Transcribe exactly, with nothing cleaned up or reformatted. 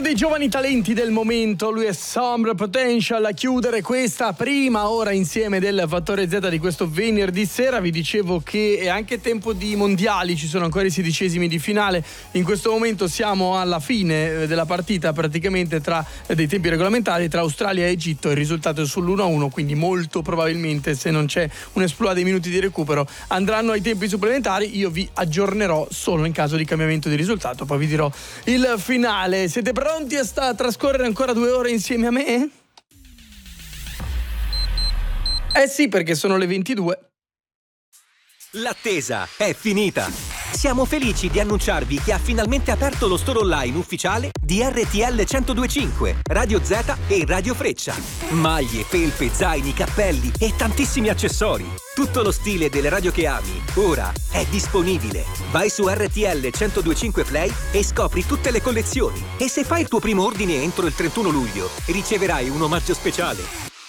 dei giovani talenti del momento, lui è Sombre Potential a chiudere questa prima ora insieme del Fattore Z di questo venerdì sera. Vi dicevo che è anche tempo di mondiali, ci sono ancora i sedicesimi di finale. In questo momento siamo alla fine della partita praticamente tra dei tempi regolamentari tra Australia e Egitto, il risultato è sull'uno a uno, quindi molto probabilmente, se non c'è un esploit dei minuti di recupero, andranno ai tempi supplementari. Io vi aggiornerò solo in caso di cambiamento di risultato, poi vi dirò il finale. Siete pronti a, sta- a trascorrere ancora due ore insieme a me? Eh sì, perché sono le ventidue. L'attesa è finita. Siamo felici di annunciarvi che ha finalmente aperto lo store online ufficiale di R T L centodue e cinque, Radio Z e Radio Freccia. Maglie, felpe, zaini, cappelli e tantissimi accessori. Tutto lo stile delle radio che ami, ora è disponibile. Vai su R T L centodue e cinque Play e scopri tutte le collezioni. E se fai il tuo primo ordine entro il trentuno luglio, riceverai un omaggio speciale.